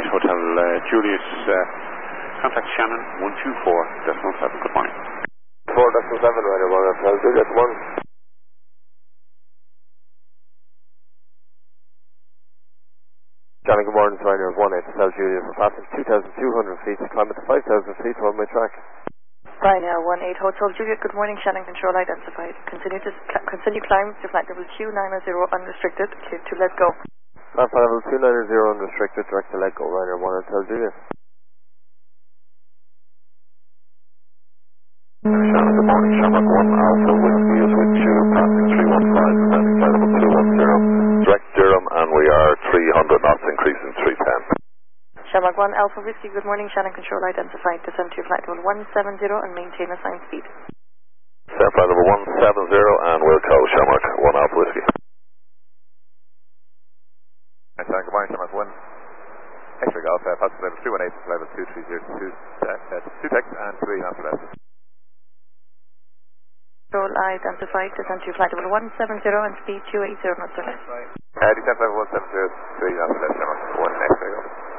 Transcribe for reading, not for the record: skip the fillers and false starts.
Hotel Julius, contact Shannon 124.7. Good morning. 4.7, Ryder 1 Hotel Julius 1. Johnny, good morning, Ryder 1 Hotel Julius. We're passing 2,200 feet, climb at 5,000 feet, one-way track. Ryder 18 Hotel Juliet, good morning, Shannon control identified. Continue climb to flight level 290 unrestricted, clear to let go. Flight level 290 unrestricted, direct to let go, Ryder 1 Hotel Juliet. Shannon, good morning, Shamrock 1 Alpha Whiskey is with you, passing 315, descending flight level 210, direct Durham, and we are 300 knots, increasing 310. Shamrock 1 Alpha Whiskey, good morning, Shannon control identified. Descend to flight level 170 and maintain assigned speed. Descend flight level 170 and we'll call Shamrock 1 Alpha Whiskey. Good morning, Shamrock 1 X-ray Golf, passing level 318, level 2302, 2 text and 3 knots left. Control identified, descend to flight level 170 and speed 280 knots left. Descend level 170, 3 knots left, Shamrock 1 X-ray Golf.